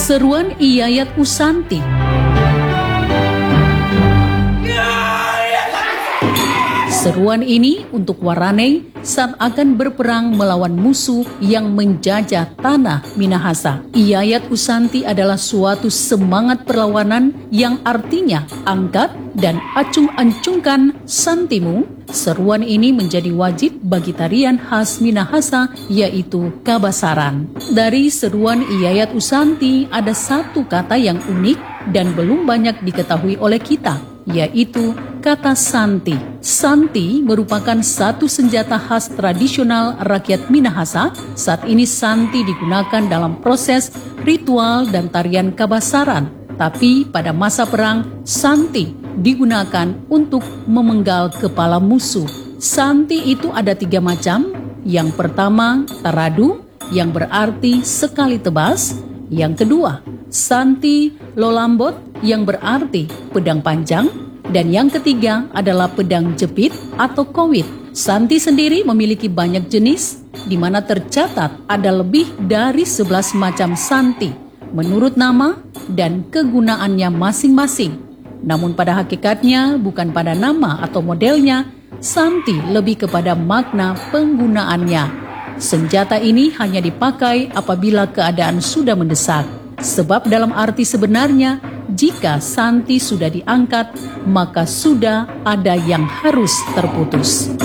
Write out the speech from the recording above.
Seruan Iyayat Usanti. Seruan ini untuk Waranei saat akan berperang melawan musuh yang menjajah tanah Minahasa. Iyayat Usanti adalah suatu semangat perlawanan yang artinya angkat dan acung-ancungkan santimu. Seruan ini menjadi wajib bagi tarian khas Minahasa, yaitu kabasaran. Dari seruan Iyayat Usanti ada satu kata yang unik dan belum banyak diketahui oleh kita, yaitu kata santi. Santi merupakan satu senjata khas tradisional rakyat Minahasa. Saat ini santi digunakan dalam proses ritual dan tarian kabasaran. Tapi pada masa perang, santi digunakan untuk memenggal kepala musuh. Santi itu ada 3 macam. Yang pertama, taradu, yang berarti sekali tebas. Yang kedua, santi lolambot, yang berarti pedang panjang. Dan yang ketiga adalah pedang jepit atau kowit. Santi sendiri memiliki banyak jenis, di mana tercatat ada lebih dari 11 macam santi, menurut nama dan kegunaannya masing-masing. Namun pada hakikatnya bukan pada nama atau modelnya, santi lebih kepada makna penggunaannya. Senjata ini hanya dipakai apabila keadaan sudah mendesak. Sebab dalam arti sebenarnya, jika santi sudah diangkat, maka sudah ada yang harus terputus.